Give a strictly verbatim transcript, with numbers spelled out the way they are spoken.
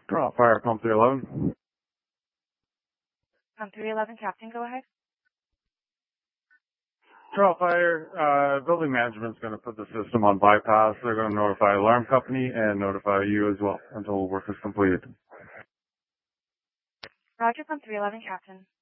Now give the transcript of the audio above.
Draw fire, pump three eleven. Pump three eleven, Captain, go ahead. Draw fire, uh, building management's going to put the system on bypass. They're going to notify alarm company and notify you as well until work is completed. Roger, Pump three eleven, Captain.